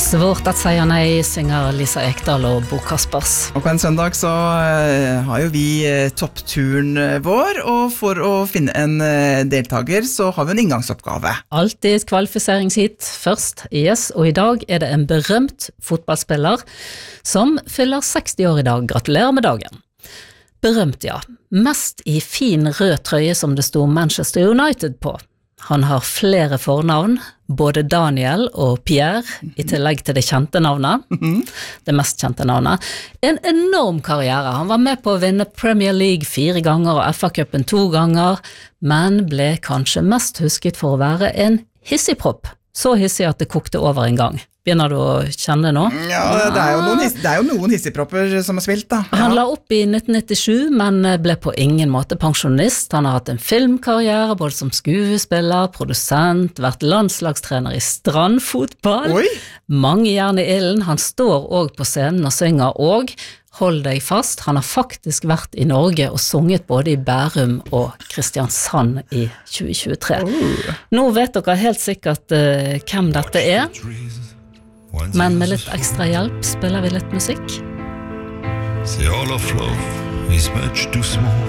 Svårt att säga nej, synger Lisa Ekdahl og Bo Kaspers. Og på en søndag så har jo vi toppturen vår, og for å finne en deltager så har vi en inngangsoppgave. Alltid et kvalifiseringshit først, yes, og i dag er det en berømt fotballspiller som fyller 60 år i dag. Gratulerer med dagen. Berømt, ja. Mest i fin rød trøye som det stod Manchester United på. Han har flere fornavn, både Daniel og Pierre, i tillegg til det kjente navnet, det mest kjente navnet. En enorm karriere. Han var med på å vinne Premier League 4 ganger og FA-cupen 2 ganger, men ble kanskje mest husket for å være en hissigpropp. Så hissig at det kokte over en gang. Begynner du å kjenne nå? Ja, det er jo noen hissigpropper som har spilt da. Ja. Han la opp i 1997, men ble på ingen måte pensjonist. Han har hatt en filmkarriere, både som skuespiller, produsent, vært landslagstrener i strandfotball. Oi! Mange jern i ilden. Han står også på scenen og synger, og hold deg fast, han har faktisk vært i Norge og sunget både i Bærum og Kristiansand i 2023. Nå vet dere helt sikkert hvem dette er, men med litt ekstra hjelp spiller vi litt musikk. See, all of love is much too small.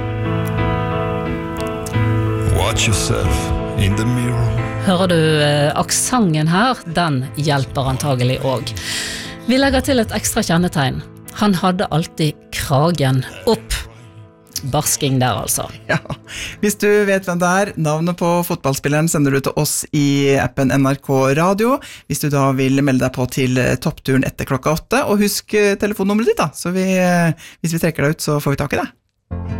Watch yourself in the mirror. Hører du aksangen her? Den hjelper antagelig også. Vi legger til et ekstra kjennetegn. Han hadde alltid kragen opp. Barsking der altså. Ja, hvis du vet hvem det er, navnet på fotballspilleren sender du til oss i appen NRK Radio, hvis du da vil melde deg på til toppturen etter klokka 8, og husk telefonnummeret ditt da, så hvis vi trekker deg ut så får vi tak i det.